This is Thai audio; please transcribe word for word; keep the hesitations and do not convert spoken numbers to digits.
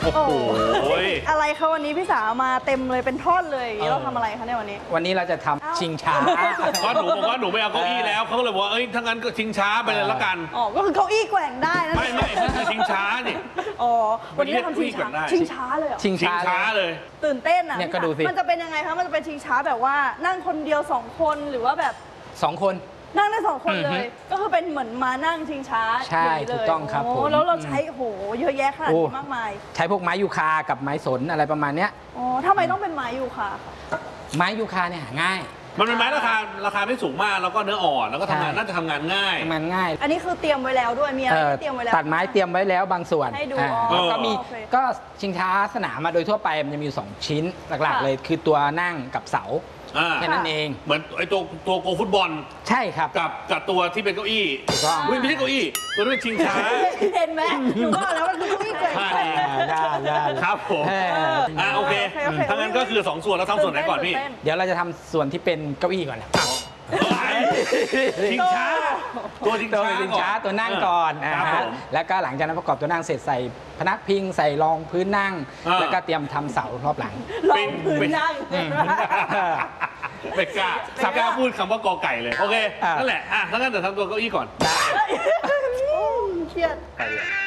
โอ้โหอะไรคะวันนี้พี่สาวมาเต็มเลยเป็นท่อนเลยเราทำอะไรคะในวันนี้วันนี้เราจะทำชิงช้าก็หนูบอกว่าหนูไม่เอาเก้าอี้แล้วเขาเลยบอกว่าเอ้ยถ้างั้นก็ชิงช้าไปเลยละกันอ๋อก็คือเก้าอี้แกว่งได้นะไม่ไม่คือชิงช้านี่อ๋อวันนี้ทำชิงช้าชิงช้าเลยชิงช้าเลยตื่นเต้นอ่ะเนี่ยก็ดูสิมันจะเป็นยังไงคะมันจะเป็นชิงช้าแบบว่านั่งคนเดียวสองคนหรือว่าแบบสองคนนั่งได้สองคนเลยก็คือเป็นเหมือนมานั่งชิงช้าใช่ถูกต้องครับผมแล้วเราใช้โหเยอะแยะขนาดนี้มากมายใช้พวกไม้ยูคากับไม้สนอะไรประมาณเนี้ยอ๋อทำไมต้องเป็นไม้ยูคาไม้ยูคาเนี่ยหาง่ายมันเป็นไม้ราคาราคาไม่สูงมากแล้วก็เนื้ออ่อนแล้วก็ทำงานน่าจะทำงานง่ายทำงานง่ายอันนี้คือเตรียมไว้แล้วด้วยมีอะไรเตรียมไว้แล้วตัดไม้เตรียมไว้แล้วบางส่วนให้ดูก็มีก็ชิงช้าสนามมาโดยทั่วไปมันจะมีอยู่สองชิ้นหลักๆเลยคือตัวนั่งกับเสาแค่นั้นเองเหมือนไอ้ตัวตัวโกฟุตบอลใช่ครับกับกับตัวที่เป็นเก้าอี้ถูกต้องไม่ใช่เก้าอี้ตัวนี้เป็นชิงช้าเห็นไหมหนูบอกแล้วมันคือเก้าอี้แกว่งครับผมอ่าโอเคถ้างั้นก็คือสองส่วนแล้วทำส่วนไหนก่อนพี่เดี๋ยวเราจะทำส่วนที่เป็นเก้าอี้ก่อนชิงช้าตัวชิงช้าตัวนั่งก่อนแล้วก็หลังจากนั้นประกอบตัวนั่งเสร็จใส่พนักพิงใส่รองพื้นนั่งแล้วก็เตรียมทำเสารอบหลังรองพื้นนั่งไม่กล้าสับกล้าพูดคำว่ากอไก่เลยโอเคนั่นแหละอ่ะถ้างั้นเดี๋ยวทำตัวเก้าอี้ก่อนเครียด